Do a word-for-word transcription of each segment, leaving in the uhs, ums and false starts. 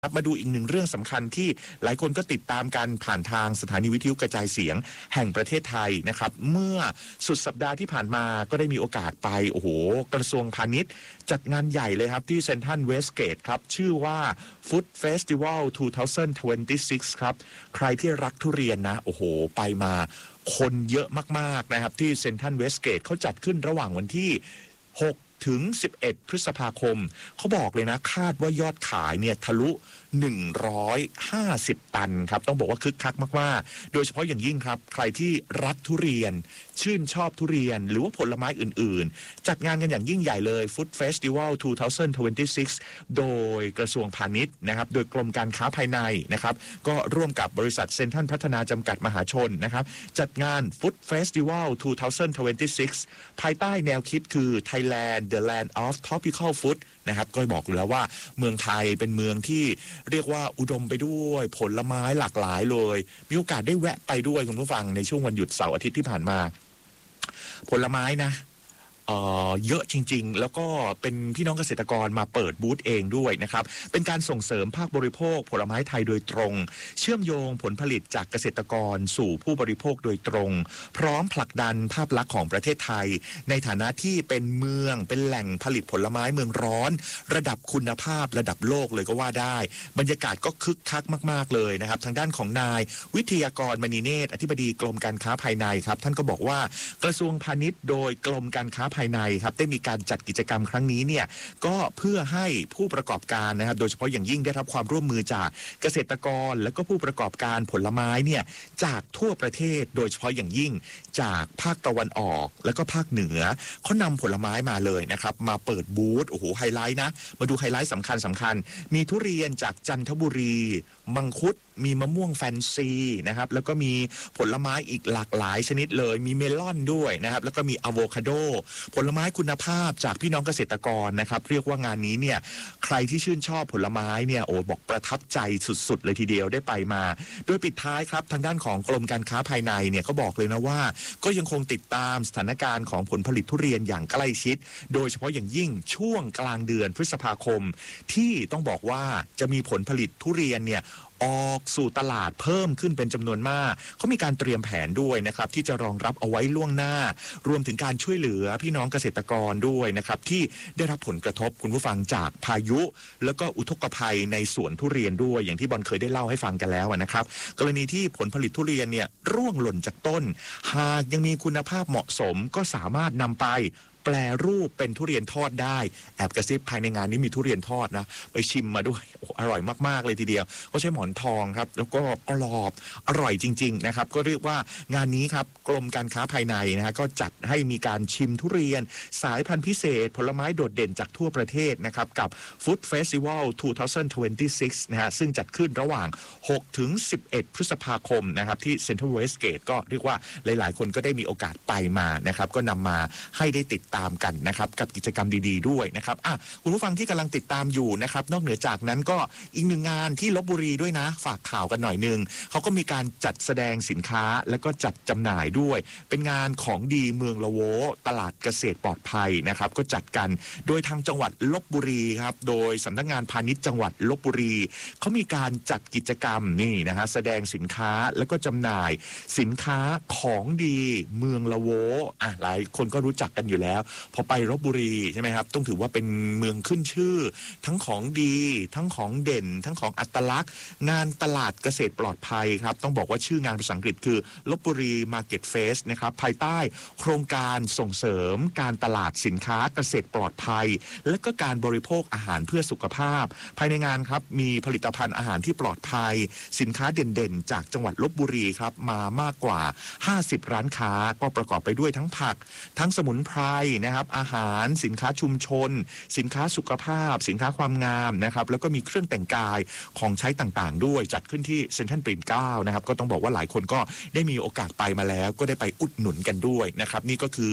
มาดูอีกหนึ่งเรื่องสำคัญที่หลายคนก็ติดตามกันผ่านทางสถานีวิทยุกระจายเสียงแห่งประเทศไทยนะครับเมื่อสุดสัปดาห์ที่ผ่านมาก็ได้มีโอกาสไปโอ้โหกระทรวงพาณิชย์จัดงานใหญ่เลยครับที่เซ็นทรัลเวสเกตครับชื่อว่า Food Festival สองพันยี่สิบหก ครับใครที่รักทุเรียนนะโอ้โหไปมาคนเยอะมากๆนะครับที่เซ็นทรัลเวสเกตเขาจัดขึ้นระหว่างวันที่หกถึงสิบเอ็ดพฤษภาคมเขาบอกเลยนะคาดว่ายอดขายเนี่ยทะลุหนึ่งร้อยห้าสิบตันครับต้องบอกว่าคึกคักมากๆโดยเฉพาะอย่างยิ่งครับใครที่รักทุเรียนชื่นชอบทุเรียนหรือว่าผลไม้อื่นๆจัดงานกันอย่างยิ่งใหญ่เลย Food Festival สองพันยี่สิบหก โดยกระทรวงพาณิชย์นะครับโดยกรมการค้าภายในนะครับก็ร่วมกับบริษัทเซ็นทรัลพัฒนาจำกัดมหาชนนะครับจัดงาน Food Festival สองพันยี่สิบหก ภายใต้แนวคิดคือ Thailand the Land of Tropical Foodนะครับก็บอกอยู่แล้วว่าเมืองไทยเป็นเมืองที่เรียกว่าอุดมไปด้วยผลไม้หลากหลายเลยมีโอกาสได้แวะไปด้วยคุณผู้ฟังในช่วงวันหยุดเสาร์อาทิตย์ที่ผ่านมาผลไม้นะเอ่อเยอะจริงๆแล้วก็เป็นพี่น้องเกษตรกรมาเปิดบูธเองด้วยนะครับเป็นการส่งเสริมภาคบริโภคผลไม้ไทยโดยตรงเชื่อมโยงผลผลิตจากเกษตรกรสู่ผู้บริโภคโดยตรงพร้อมผลักดันภาพลักษณ์ของประเทศไทยในฐานะที่เป็นเมืองเป็นแหล่งผลิตผลไม้เมืองร้อนระดับคุณภาพระดับโลกเลยก็ว่าได้บรรยากาศก็คึกคักมากๆเลยนะครับทางด้านของนายวิทยากรมณีเนตรอธิบดีกรมการค้าภายในครับท่านก็บอกว่ากระทรวงพาณิชย์โดยกรมการค้าภายในครับได้มีการจัดกิจกรรมครั้งนี้เนี่ยก็เพื่อให้ผู้ประกอบการนะครับโดยเฉพาะอย่างยิ่งได้รับความร่วมมือจากเกษตรกรและก็ผู้ประกอบการผลไม้เนี่ยจากทั่วประเทศโดยเฉพาะอย่างยิ่งจากภาคตะวันออกและก็ภาคเหนือเขานำผลไม้มาเลยนะครับมาเปิดบูธโอ้โหไฮไลท์นะมาดูไฮไลท์สำคัญสำคัญมีทุเรียนจากจันทบุรีมังคุดมีมะม่วงแฟนซีนะครับแล้วก็มีผลไม้อีกหลากหลายชนิดเลยมีเมลอนด้วยนะครับแล้วก็มีอะโวคาโดผลไม้คุณภาพจากพี่น้องเกษตรกรนะครับเรียกว่างานนี้เนี่ยใครที่ชื่นชอบผลไม้เนี่ยโอ้บอกประทับใจสุดๆเลยทีเดียวได้ไปมาโดยปิดท้ายครับทางด้านของกรมการค้าภายในเนี่ยก็บอกเลยนะว่าก็ยังคงติดตามสถานการณ์ของผลผลิตทุเรียนอย่างใกล้ชิดโดยเฉพาะอย่างยิ่งช่วงกลางเดือนพฤษภาคมที่ต้องบอกว่าจะมีผลผลิตทุเรียนเนี่ยออกสู่ตลาดเพิ่มขึ้นเป็นจำนวนมากเขามีการเตรียมแผนด้วยนะครับที่จะรองรับเอาไว้ล่วงหน้ารวมถึงการช่วยเหลือพี่น้องเกษตรกรด้วยนะครับที่ได้รับผลกระทบคุณผู้ฟังจากพายุแล้วก็อุทกภัยในสวนทุเรียนด้วยอย่างที่บอลเคยได้เล่าให้ฟังกันแล้วนะครับกรณีที่ผลผลิตทุเรียนเนี่ยร่วงหล่นจากต้นหากยังมีคุณภาพเหมาะสมก็สามารถนำไปแปลรูปเป็นทุเรียนทอดได้แอบกระซิบภายในงานนี้มีทุเรียนทอดนะไปชิมมาด้วยโอ้อร่อยมากๆเลยทีเดียวก็ใช้หมอนทองครับแล้วก็กรอบอร่อยจริงๆนะครับก็เรียกว่างานนี้ครับกรมการค้าภายในนะฮะก็จัดให้มีการชิมทุเรียนสายพันธุ์พิเศษผลไม้โดดเด่นจากทั่วประเทศนะครับกับ Food Festival สองพันยี่สิบหกนะฮะซึ่งจัดขึ้นระหว่างหกถึงสิบเอ็ดพฤษภาคมนะครับที่เซ็นทรัลเวสเกตก็เรียกว่าหลายๆคนก็ได้มีโอกาสไปมานะครับก็นำมาให้ได้ติดตามกันนะครับกับกิจกรรมดีๆด้วยนะครับอ่ะคุณผู้ฟังที่กำลังติดตามอยู่นะครับนอกเหนือจากนั้นก็อีกหนึ่งงานที่ลพบุรีด้วยนะฝากข่าวกันหน่อยนึงเขาก็มีการจัดแสดงสินค้าแล้วก็จัดจำหน่ายด้วยเป็นงานของดีเมืองละโวตลาดเกษตรปลอดภัยนะครับก็จัดกันโดยทางจังหวัดลพบุรีครับโดยสำนักงานพาณิชย์จังหวัดลพบุรีเขามีการจัดกิจกรรมนี่นะฮะแสดงสินค้าแล้วก็จำหน่ายสินค้าของดีเมืองละโวอ่ะหลายคนก็รู้จักกันอยู่แล้วพอไปลพบุรีใช่ไหมครับต้องถือว่าเป็นเมืองขึ้นชื่อทั้งของดีทั้งของเด่นทั้งของอัตลักษณ์งานตลาดเกษตรปลอดภัยครับต้องบอกว่าชื่องานภาษาอังกฤษคือลพบุรี Market Fest นะครับภายใต้โครงการส่งเสริมการตลาดสินค้าเกษตรปลอดภัยและก็การบริโภคอาหารเพื่อสุขภาพภายในงานครับมีผลิตภัณฑ์อาหารที่ปลอดภัยสินค้าเด่นๆจากจังหวัดลพบุรีครับมามากกว่าห้าสิบร้านค้าก็ประกอบไปด้วยทั้งผักทั้งสมุนไพรนะครับอาหารสินค้าชุมชนสินค้าสุขภาพสินค้าความงามนะครับแล้วก็มีเครื่องแต่งกายของใช้ต่างๆด้วยจัดขึ้นที่เซ็นทรัลปิ่นเกล้านะครับก็ต้องบอกว่าหลายคนก็ได้มีโอกาสไปมาแล้วก็ได้ไปอุดหนุนกันด้วยนะครับนี่ก็คือ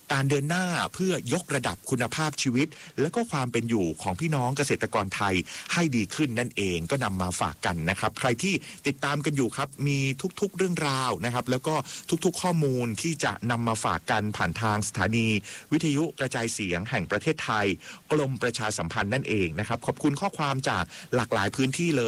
การเดินหน้าเพื่อยกระดับคุณภาพชีวิตและก็ความเป็นอยู่ของพี่น้องเกษตรกรไทยให้ดีขึ้นนั่นเองก็นำมาฝากกันนะครับใครที่ติดตามกันอยู่ครับมีทุกๆเรื่องราวนะครับแล้วก็ทุกๆข้อมูลที่จะนำมาฝากกันผ่านทางสถานีวิทยุกระจายเสียงแห่งประเทศไทยกรมประชาสัมพันธ์นั่นเองนะครับขอบคุณข้อความจากหลากหลายพื้นที่เลย